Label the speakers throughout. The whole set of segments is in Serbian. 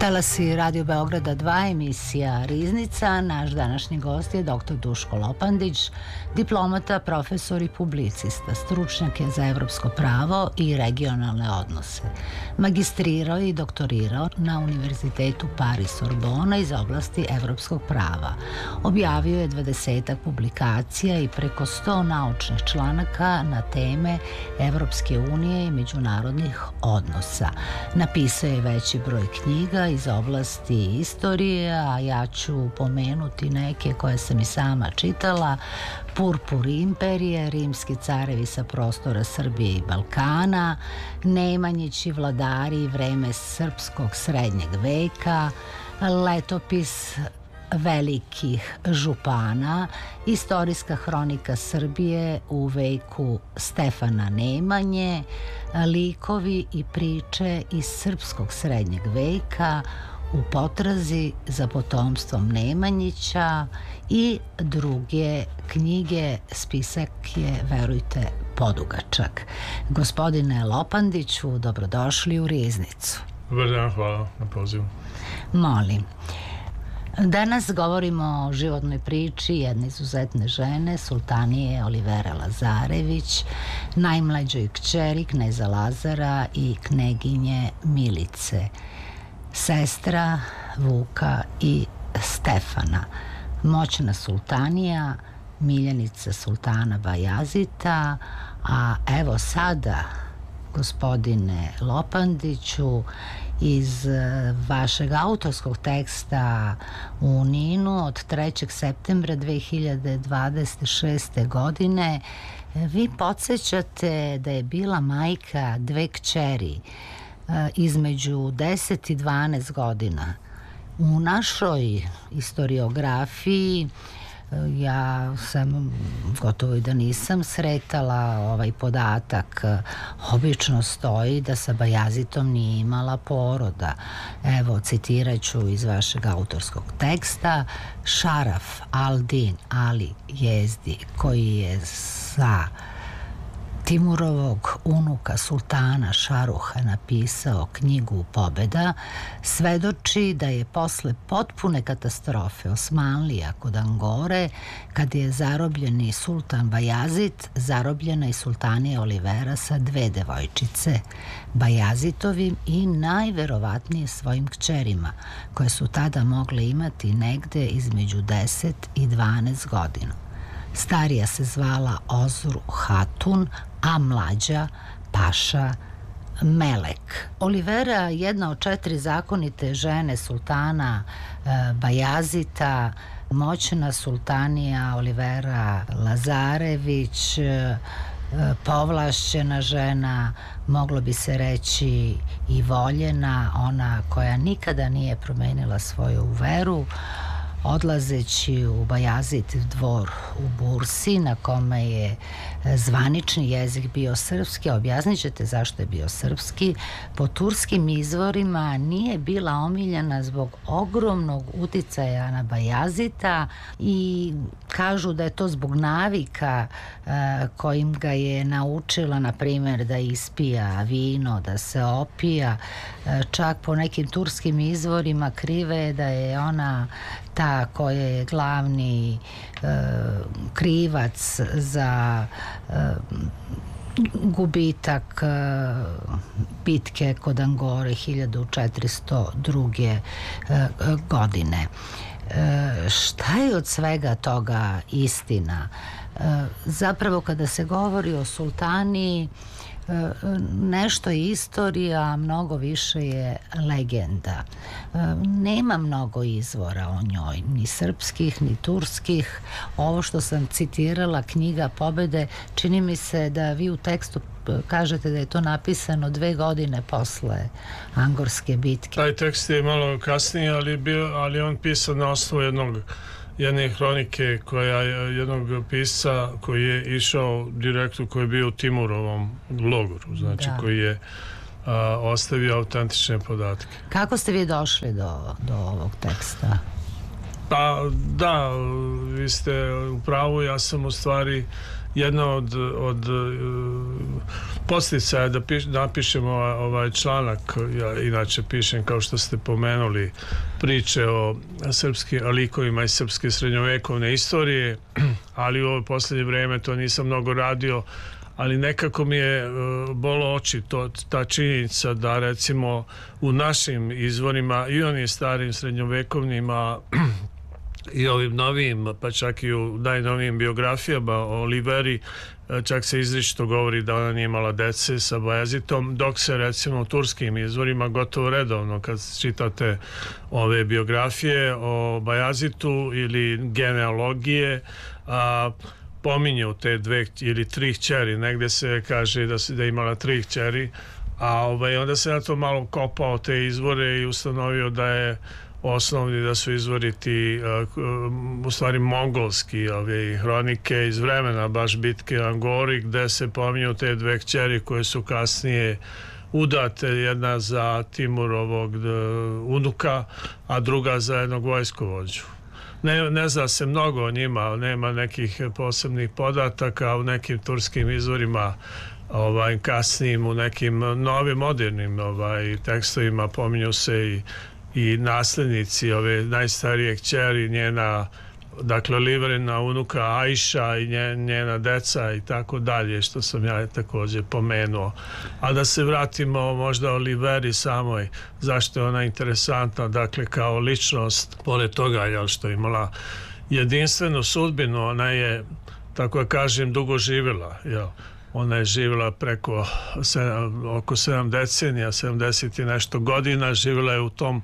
Speaker 1: Talasi Radio Beograda 2, emisija Riznica. Naš današnji gost je dr. Duško Lopandić, diplomata, profesor i publicista, stručnjak je za evropsko pravo i regionalne odnose. Magistrirao i doktorirao na Univerzitetu Paris-Sorbona iz oblasti evropskog prava. Objavio je 20 publikacija i preko 100 naučnih članaka na teme Evropske unije i međunarodnih odnosa. Napisao je veći broj knjiga iz oblasti istorije, a ja ću pomenuti neke koje sam i sama čitala: Purpur imperije, Rimski carevi sa prostora Srbije i Balkana, Nemanjići vladari i vreme srpskog srednjeg veka, Letopis velikih župana, Istorijska hronika Srbije u veku Stefana Nemanje, Likovi i priče iz srpskog srednjeg veka, U potrazi za potomstvom Nemanjića i druge knjige. Spisak je, verujte, podugačak. Gospodine Lopandiću, dobrodošli u Riznicu.
Speaker 2: Dobar dan, hvala na pozivu.
Speaker 1: Molim. Danas govorimo o životnoj priči jedne izuzetne žene, sultanije Olivere Lazarević, najmlađoj kćeri kneza Lazara i kneginje Milice, sestra Vuka i Stefana, moćna sultanija, miljenica sultana Bajazita. A evo sada, gospodine Lopandiću, iz vašeg autorskog teksta u Ninu od 3. septembra 2026. godine vi podsjećate da je bila majka dve kćeri između 10 i 12 godina. U našoj historiografiji ja sam gotovo i da nisam sretala ovaj podatak. Obično stoji da sa Bajazitom nije imala poroda. Evo, citirat ću iz vašeg autorskog teksta: Šaraf al-Din Ali Jezdi, koji je sa Timurovog unuka sultana Šaruha napisao knjigu Pobeda, svedoči da je posle potpune katastrofe Osmanlija kod Angore, kad je zarobljeni sultan Bajazit, zarobljena i sultanija Olivera sa dve devojčice, Bajazitovim i najverovatnije svojim kćerima, koje su tada mogle imati negde između 10 i 12 godina. Starija se zvala Ozru Hatun, a mlađa Paša Melek. Olivera, jedna od 4 zakonite žene sultana Bajazita, moćna sultanija Olivera Lazarević, povlašćena žena, moglo bi se reći i voljena, ona koja nikada nije promenila svoju veru, odlazeći u Bajazitov dvor u Bursi, na kome je zvanični jezik bio srpski. Objasnit ćete zašto je bio srpski. Po turskim izvorima nije bila omiljena zbog ogromnog uticaja na Bajazita i kažu da je to zbog navika kojim ga je naučila, na primjer, da ispija vino, da se opija. Čak po nekim turskim izvorima krive da je ona ta koja je glavni krivac za gubitak bitke kod Angore 1402. godine. Šta je od svega toga istina? Zapravo, kada se govori o sultaniji, nešto je istorija, mnogo više je legenda. Nema mnogo izvora o njoj, ni srpskih, ni turskih. Ovo što sam citirala, knjiga Pobede, čini mi se da vi u tekstu kažete da je to napisano 2 godine posle Angorske bitke.
Speaker 2: Taj tekst je malo kasnije, ali on pisan na osnovu jedne hronike jednog pisca koji je išao direktno, koji je bio u Timurovom logoru, znači koji je ostavio autentične podatke.
Speaker 1: Kako ste vi došli do ovog teksta?
Speaker 2: Pa da, vi ste u pravu, ja sam u stvari jedna od podsticaja da napišemo ovaj članak, ja inače pišem, kao što ste pomenuli, priče o srpskim likovima iz srpske srednjovekovne istorije, ali u ovo posljednje vreme to nisam mnogo radio, ali nekako mi je bolo oči ta činjenica da recimo u našim izvorima i onim starim srednjovekovnima i ovim novijim, pa čak i u najnovijim biografijama o Oliveri, čak se izričito govori da ona nije imala dece sa Bajazitom, dok se recimo u turskim izvorima gotovo redovno kad čitate ove biografije o Bajazitu ili genealogije, pominju te 2 ili 3 kćeri, negde se kaže da je imala 3 kćeri, a onda se ja to malo kopao te izvore i ustanovio da je osnovni da su izvori ti u stvari mongolski hronike iz vremena baš bitke Angori, gde se pominju te 2 kćeri koje su kasnije udate, jedna za Timurovog unuka, a druga za jednog vojskovođu. Ne zna se mnogo o njima, nema nekih posebnih podataka. U nekim turskim izvorima kasnijim, u nekim novim modernim tekstovima pominju se i naslednici ove najstarije kćeri, njena, dakle, Oliverina unuka Ajša i njena deca i tako dalje, što sam ja također pomenuo. A da se vratimo možda Oliveri samoj, zašto je ona interesantna, dakle, kao ličnost, pored toga što je imala jedinstvenu sudbinu, ona je, tako da kažem, dugo živjela, ona je živjela oko 7 decenija, 70 i nešto godina, živjela je u tom,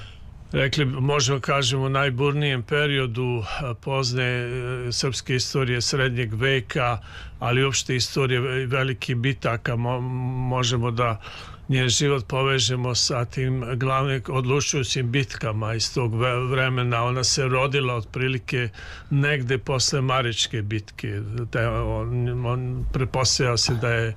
Speaker 2: možemo kažemo, u najburnijem periodu pozne srpske istorije srednjeg veka, ali uopšte istorije velikih bitaka. Možemo da njen život povežemo sa tim glavnim odlučujućim bitkama iz tog vremena. Ona se rodila otprilike negde posle Maričke bitke. Pretpostavlja se da je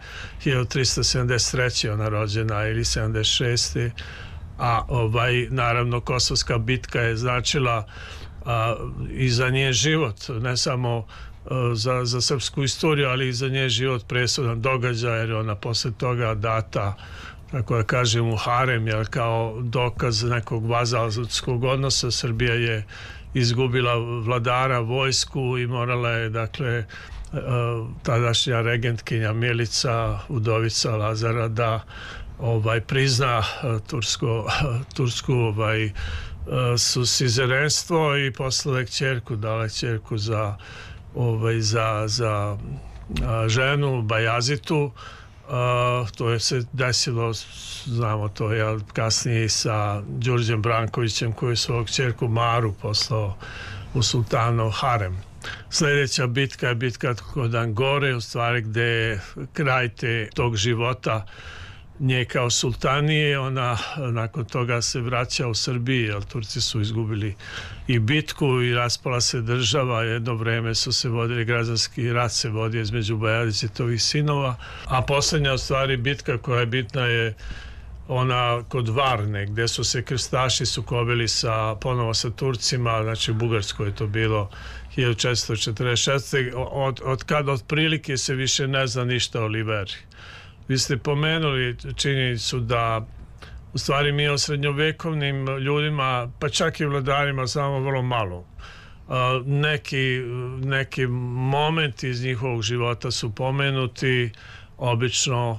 Speaker 2: 1373. ona rođena ili 76. A naravno Kosovska bitka je značila i za njen život, ne samo za srpsku istoriju, ali i za njen život presudan događaj, jer ona posle toga data, tako da kažem, u harem, jer kao dokaz nekog vazalskog odnosa. Srbija je izgubila vladara, vojsku i morala je, dakle, tadašnja regentkinja Milica, udovica Lazara, da prizna tursku suzirenstvo i poslala kćerku, dala kćerku za ženu Bajazitu. To je se desilo, znamo to, kasnije sa Đurđem Brankovićem, koji je svoju kćerku Maru poslao u sultanov harem. Sljedeća bitka je bitka kod Angore, u stvari gde je kraj tog života nje kao sultanije. Ona nakon toga se vraća u Srbiji, jer Turci su izgubili i bitku i raspala se država. Jedno vreme su se vodili, građanski rat se vodio između Bajazitovih sinova, a posljednja u stvari bitka koja je bitna je ona kod Varne, gde su se krstaši sukobili ponovo sa Turcima, znači u Bugarskoj je to bilo 1446. Od kada otprilike se više ne zna ništa o Oliveri. Vi ste pomenuli činjenicu da u stvari mi o srednjovekovnim ljudima, pa čak i vladarima, znamo vrlo malo. Neki momenti iz njihovog života su pomenuti, obično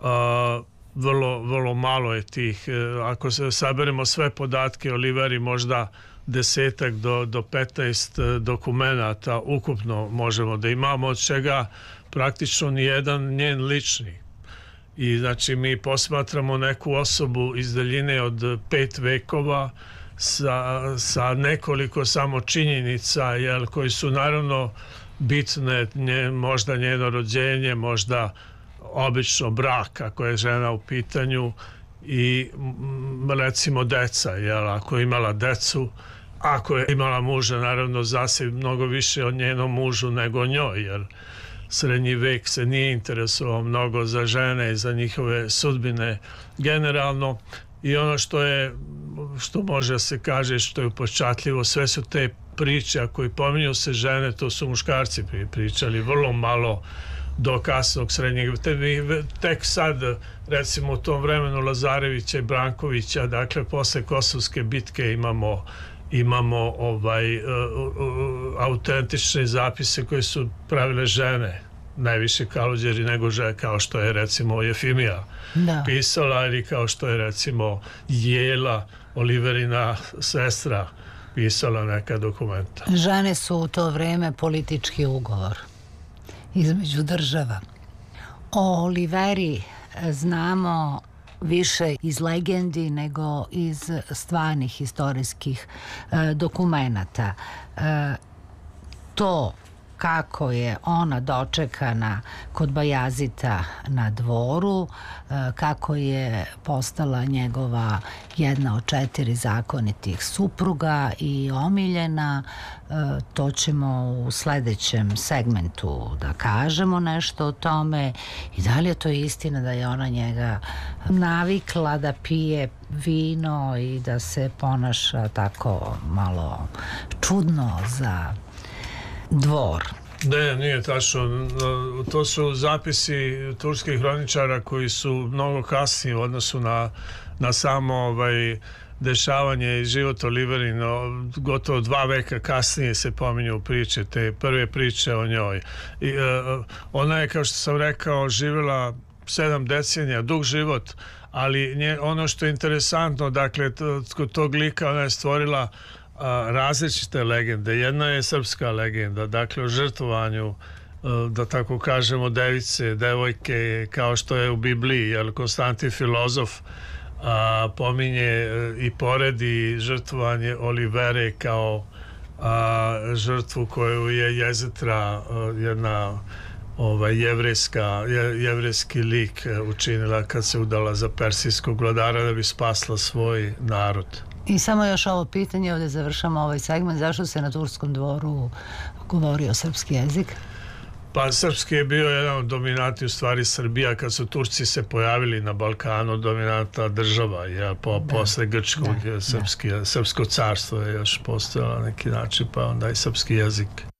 Speaker 2: vrlo malo je tih. Ako se saberemo sve podatke o Oliveri, možda 10 do 15 dokumenata ukupno možemo da imamo, od čega praktično nijedan njen lični. I znači mi posmatramo neku osobu iz daljine od 5 vekova sa nekoliko samo činjenica, koji su naravno bitne, možda njeno rođenje, možda obično brak ako je žena u pitanju i recimo deca, ako je imala decu, ako je imala muža, naravno zna se mnogo više o njenom mužu nego o njoj, jer srednji vek se nije interesovao mnogo za žene i za njihove sudbine generalno. I ono što može se kaže, što je upečatljivo, sve su te priče, ako i pominju se žene, to su muškarci pričali, vrlo malo do kasnog srednjeg. Tek sad, recimo u tom vremenu Lazarevića i Brankovića, dakle posle Kosovske bitke imamo autentične zapise koje su pravile žene, najviše Kalođeri nego žene, kao što je recimo Jefimija pisala, ili kao što je recimo Jela, Oliverina sestra, pisala neka dokumenta.
Speaker 1: Žene su u to vreme politički ugovor između država. O Oliveri znamo više iz legendi nego iz stvarnih istorijskih dokumenata. To kako je ona dočekana kod Bajazita na dvoru, kako je postala njegova jedna od 4 zakonitih supruga i omiljena, to ćemo u sledećem segmentu da kažemo nešto o tome. I da li je to istina da je ona njega navikla da pije vino i da se ponaša tako malo čudno za dvor?
Speaker 2: Ne, nije tačno. To su zapisi turskih hroničara koji su mnogo kasniji u odnosu na samo dešavanje i život Oliverino. Gotovo 2 veka kasnije se pominju priče, te prve priče o njoj. Ona je, kao što sam rekao, živjela 7 decenija, dug život, ali ono što je interesantno, dakle, kod tog lika ona je stvorila različite legende. Jedna je srpska legenda, dakle o žrtvovanju, da tako kažemo, device, devojke, kao što je u Bibliji, jer Konstantin Filozof pominje i poredi žrtvovanje Olivere kao žrtvu koju je Jezetra, jedna jevrejski lik, učinila kad se udala za persijskog vladara da bi spasla svoj narod.
Speaker 1: I samo još ovo pitanje, ovdje završamo ovaj segment, zašto se na turskom dvoru govorio srpski jezik?
Speaker 2: Pa srpski je bio jedan od dominanti, u stvari Srbija, kad su Turci se pojavili na Balkanu, dominanta država, posle Grčkog, srpsko carstvo je još postojalo na neki način, pa onda i srpski jezik.